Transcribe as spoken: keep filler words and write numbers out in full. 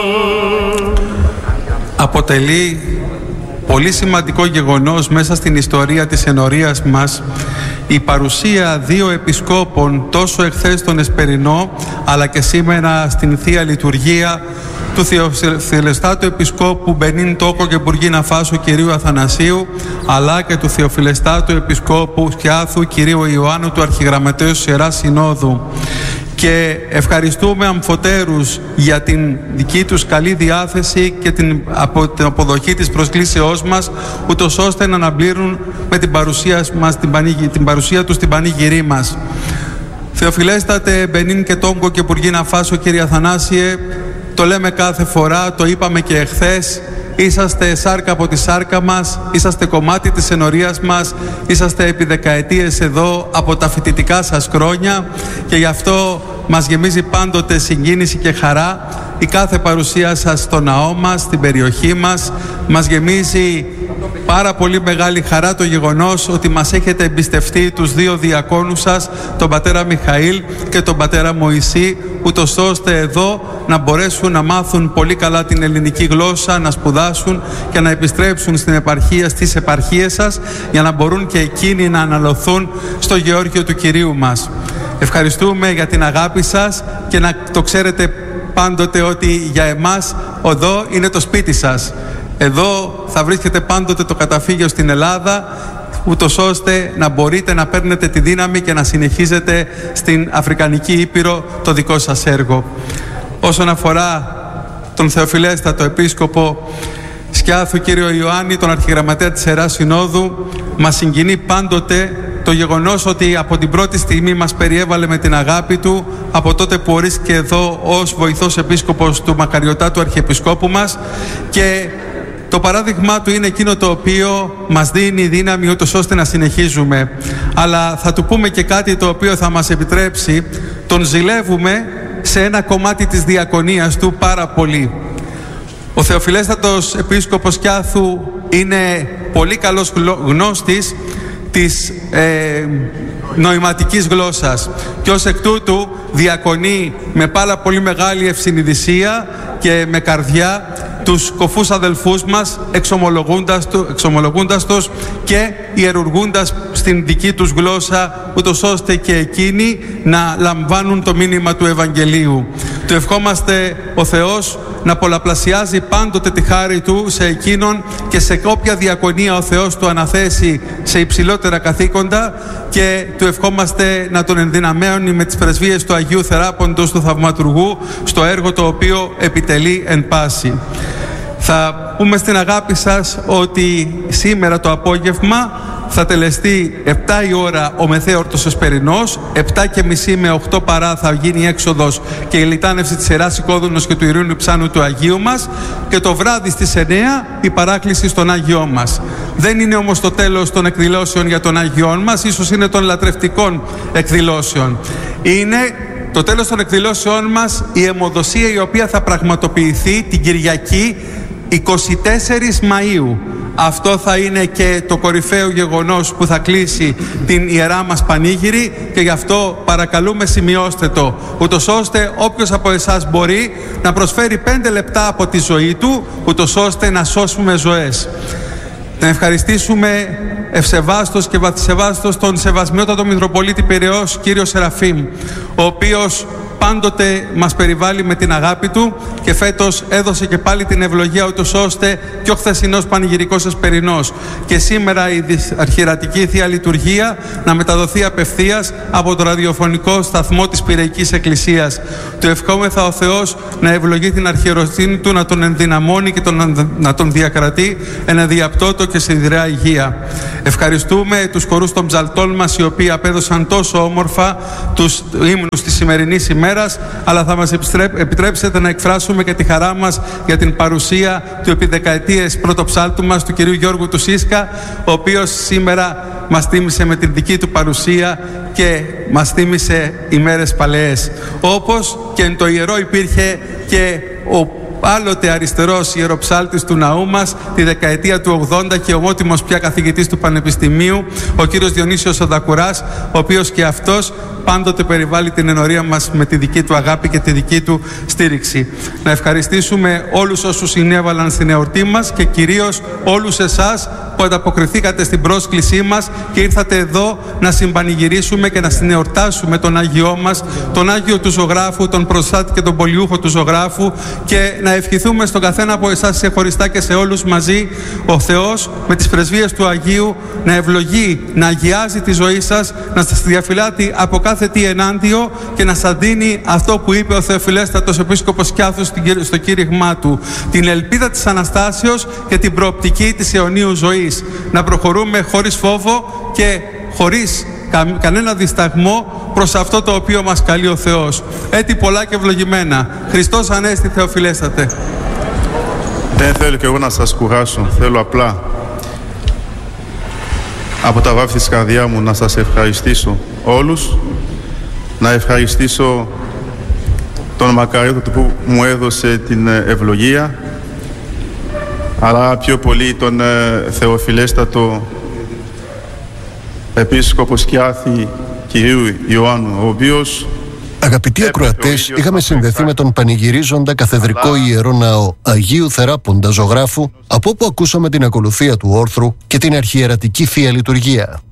Αποτελεί πολύ σημαντικό γεγονός μέσα στην ιστορία της ενορίας μας η παρουσία δύο επισκόπων τόσο εχθές τον Εσπερινό αλλά και σήμερα στην Θεία Λειτουργία του Θεοφιλεστάτου Επισκόπου Μπενίν Τόκο και Μπουργκίνα Φάσο κυρίου Αθανασίου αλλά και του Θεοφιλεστάτου Επισκόπου Σκιάθου κυρίου Ιωάννου του Αρχιγραμματέως της Ιεράς Συνόδου. Και ευχαριστούμε αμφωτέρους για την δική τους καλή διάθεση και την, απο, την αποδοχή της προσκλήσεώς μας, ούτως ώστε να αναπλήρουν με την παρουσία, μας, την, πανήγη, την παρουσία τους στην πανήγυρή μας. Θεοφιλέστατε Μπενίν και Τόγκο και Μπουργκίνα Φάσο, κύριε Αθανάσιε, το λέμε κάθε φορά, το είπαμε και εχθές, είσαστε σάρκα από τη σάρκα μας, είσαστε κομμάτι της ενορίας μας, είσαστε επί δεκαετίες εδώ από τα φοιτητικά σας χρόνια και γι' αυτό μας γεμίζει πάντοτε συγκίνηση και χαρά η κάθε παρουσία σας στο ναό μας, στην περιοχή μας. Μας γεμίζει πάρα πολύ μεγάλη χαρά το γεγονός ότι μας έχετε εμπιστευτεί τους δύο διακόνους σας, τον πατέρα Μιχαήλ και τον πατέρα Μωυσή, ούτως ώστε εδώ να μπορέσουν να μάθουν πολύ καλά την ελληνική γλώσσα, να σπουδάσουν και να επιστρέψουν στην επαρχία, στις επαρχίες σας, για να μπορούν και εκείνοι να αναλωθούν στο Γεώργιο του Κυρίου μας. Ευχαριστούμε για την αγάπη σας και να το ξέρετε πάντοτε ότι για εμάς εδώ είναι το σπίτι σας. Εδώ θα βρίσκεται πάντοτε το καταφύγιο στην Ελλάδα, ούτως ώστε να μπορείτε να παίρνετε τη δύναμη και να συνεχίζετε στην Αφρικανική Ήπειρο το δικό σας έργο. Όσον αφορά τον Θεοφιλέστατο Επίσκοπο Σκιάθου κύριο Ιωάννη, τον Αρχιγραμματέα της Ιεράς Συνόδου, μας συγκινεί πάντοτε το γεγονός ότι από την πρώτη στιγμή μας περιέβαλε με την αγάπη του, από τότε που ορίστηκε εδώ ως βοηθός επίσκοπος του Μακαριωτάτου Αρχιεπισκόπου μας, και το παράδειγμά του είναι εκείνο το οποίο μας δίνει δύναμη ούτως ώστε να συνεχίζουμε. Αλλά θα του πούμε και κάτι το οποίο θα μας επιτρέψει, τον ζηλεύουμε σε ένα κομμάτι της διακονίας του πάρα πολύ. Ο Θεοφιλέστατος Επίσκοπος Σκιάθου είναι πολύ καλός γνώστης της ε, νοηματικής γλώσσας και ως εκ τούτου διακονεί με πάρα πολύ μεγάλη ευσυνειδησία και με καρδιά τους κοφούς αδελφούς μας, εξομολογούντας, του, εξομολογούντας τους και ιερουργούντας στην δική τους γλώσσα, ούτως ώστε και εκείνοι να λαμβάνουν το μήνυμα του Ευαγγελίου. Του ευχόμαστε ο Θεός να πολλαπλασιάζει πάντοτε τη χάρη Του σε εκείνον και σε όποια διακονία ο Θεός του αναθέσει σε υψηλότερα καθήκοντα, και του ευχόμαστε να τον ενδυναμώνει με τις πρεσβείες του Αγίου Θεράποντος του Θαυματουργού στο έργο το οποίο επιτελεί εν πάση. Θα πούμε στην αγάπη σας ότι σήμερα το απόγευμα θα τελεστεί επτά η ώρα ο μεθέορτος Εσπερινός, επτά και μισή με οκτώ παρά θα γίνει η έξοδος και η λιτάνευση της Ιεράς Οικόδουνος και του Ειρήνου Ψάνου του Αγίου μας, και το βράδυ στις εννιά η παράκληση στον Άγιό μας. Δεν είναι όμως το τέλος των εκδηλώσεων για τον Άγιό μας, ίσως είναι των λατρευτικών εκδηλώσεων. Είναι το τέλος των εκδηλώσεών μας η αιμοδοσία, η οποία θα πραγματοποιηθεί την Κυριακή εικοστή τέταρτη Μαΐου. Αυτό θα είναι και το κορυφαίο γεγονός που θα κλείσει την Ιερά μας Πανήγυρη, και γι' αυτό παρακαλούμε σημειώστε το, ούτως ώστε όποιος από εσάς μπορεί να προσφέρει πέντε λεπτά από τη ζωή του, ούτως ώστε να σώσουμε ζωές. Να ευχαριστήσουμε ευσεβάστος και βαθυσεβάστος τον Σεβασμιότατο Μητροπολίτη Πειραιώς κύριο Σεραφείμ, ο οποίος πάντοτε μας περιβάλλει με την αγάπη του και φέτος έδωσε και πάλι την ευλογία ούτως ώστε και ο χθεσινός πανηγυρικός Εσπερινός και σήμερα η αρχιερατική Θεία Λειτουργία να μεταδοθεί απευθείας από το ραδιοφωνικό σταθμό της Πειραϊκής Εκκλησίας. Του ευχόμεθα ο Θεός να ευλογεί την αρχιεροσύνη του, να τον ενδυναμώνει και τον, να τον διακρατεί εν αδιαπτώτο και σιδηρά υγεία. Ευχαριστούμε τους χορούς των ψαλτών μας, οι οποίοι απέδωσαν τόσο όμορφα τους ύμνους της σημερινής ημέρας, αλλά θα μας επιτρέψετε να εκφράσουμε και τη χαρά μας για την παρουσία του επί δεκαετίες πρωτοψάλτου μας, του κυρίου Γιώργου του Σίσκα, ο οποίος σήμερα μας τίμησε με την δική του παρουσία και μας τίμησε ημέρες παλαιές. Όπως και εν το ιερό υπήρχε και ο άλλοτε αριστερός ιεροψάλτης του ναού μας, τη δεκαετία του ογδόντα και ομότιμος πια καθηγητής του Πανεπιστημίου, ο κύριος Διονύσιος Οδακουράς, ο οποίος και αυτός πάντοτε περιβάλλει την ενορία μας με τη δική του αγάπη και τη δική του στήριξη. Να ευχαριστήσουμε όλους όσους συνέβαλαν στην εορτή μας και κυρίως όλους εσάς που ανταποκριθήκατε στην πρόσκλησή μας και ήρθατε εδώ να συμπανηγυρίσουμε και να συνεορτάσουμε τον Άγιό μας, τον Άγιο του Ζωγράφου, τον προστάτη και τον πολιούχο του Ζωγράφου, και να ευχηθούμε στον καθένα από εσάς ξεχωριστά και σε όλους μαζί ο Θεός με τις πρεσβείες του Αγίου να ευλογεί, να αγιάζει τη ζωή σας, να σας διαφυλάτει από κάθε τι ενάντιο και να σας δίνει αυτό που είπε ο Θεοφιλέστατος Επίσκοπος Κιάθους στο κήρυγμά του, την ελπίδα της Αναστάσεως και την προοπτική της αιωνίου ζωής. Να προχωρούμε χωρίς φόβο και χωρίς κα, κανένα δισταγμό προς αυτό το οποίο μας καλεί ο Θεός. Έτη πολλά και ευλογημένα. Χριστός Ανέστη Θεοφιλέστατε. Δεν θέλω και εγώ να σας κουράσω. Θέλω απλά από τα βάθη της καρδιά μου να σας ευχαριστήσω όλους, να ευχαριστήσω τον Μακαριώτο που μου έδωσε την ευλογία, αλλά πιο πολύ τον Θεοφιλέστατο Επίσκοπο Σκιάθη κυρίου Ιωάννου, ο οποίος... Αγαπητοί ακροατές, είχαμε συνδεθεί με τον πανηγυρίζοντα καθεδρικό ιερό ναό Αγίου Θεράποντα Ζωγράφου, από όπου ακούσαμε την ακολουθία του όρθρου και την αρχιερατική Θεία Λειτουργία.